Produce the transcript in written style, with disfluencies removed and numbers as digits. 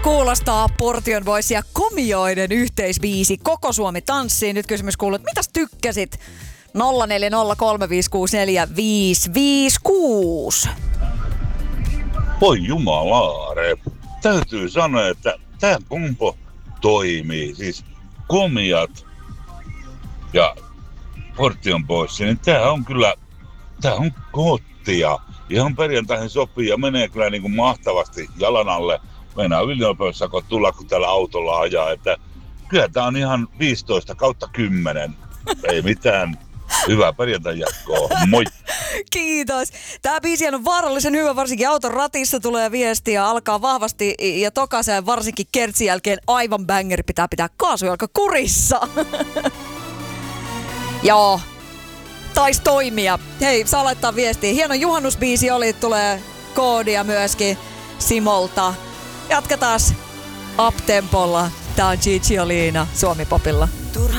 Kuulostaa Portion Voice ja Komioiden yhteisbiisi Koko Suomi tanssii. Nyt kysymys kuuluu, että mitäs tykkäsit? 0403564556. Voi jumalaare. Täytyy sanoa, että tämä kompo toimii. Siis Komiat ja Portion Voice, niin tämä on kottia. Ihan perjantaihin sopii ja menee kyllä niin kuin mahtavasti jalan alle. Meinaa ylinopeusakot tulla, kun tällä autolla ajaa. Että kyllä tämä on ihan 15/10. Ei mitään. Hyvää perjantai jatkoa. Moi! Kiitos. Tämä biisi on vaarallisen hyvä, varsinkin auton ratissa tulee viestiä, alkaa vahvasti ja tokaisee varsinkin kertsin jälkeen aivan bangeri, pitää kaasujalka kurissa. Joo, taisi toimia. Hei, saa laittaa viestiä. Hieno juhannusbiisi oli, tulee koodia myöskin Simolta. Jatketaan up-tempolla. Tää on Gigi Olina Suomi Popilla.